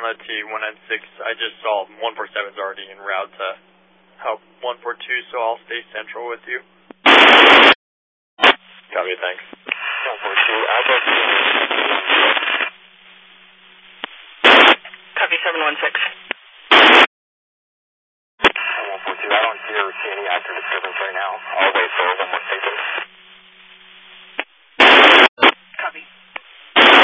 on the T196. I just saw 147's already en route to help 142, so I'll stay central with you. Copy, thanks. 142, Alpha. Copy, 716. 142, I don't see or see any active disturbance right now. I'll wait for one more station.